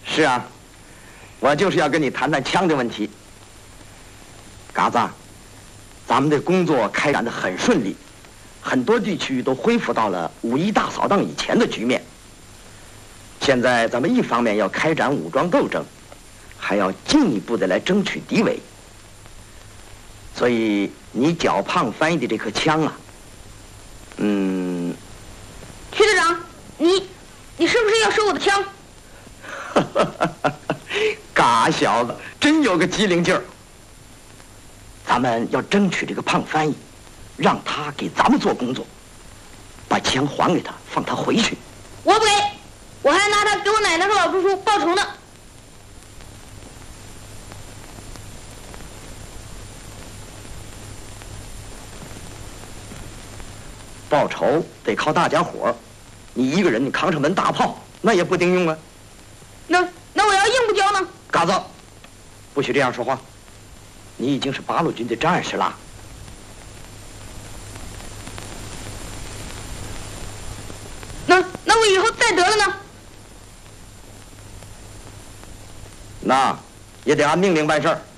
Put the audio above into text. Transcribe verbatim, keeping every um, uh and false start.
是啊，我就是要跟你谈谈枪的问题。嘎子，咱们的工作开展得很顺利，很多地区都恢复到了五一大扫荡以前的局面。现在咱们一方面要开展武装斗争，还要进一步的来争取敌伪。所以你脚胖翻译的这颗枪啊，嗯， 徐队长，你你是不是要收我的枪？ 嘎小子，真有个机灵劲儿。咱们要争取这个胖翻译，让他给咱们做工作，把枪还给他，放他回去。 我不给，我还拿他给我奶奶和老叔叔报仇呢。 报仇得靠大家伙儿，你一个人你扛上门大炮，那也不顶用啊。 那那我要硬不交呢？ 嘎子，不许这样说话。你已经是八路军的战士了。 那那我以后再得了呢？ 那也得按命令办事儿。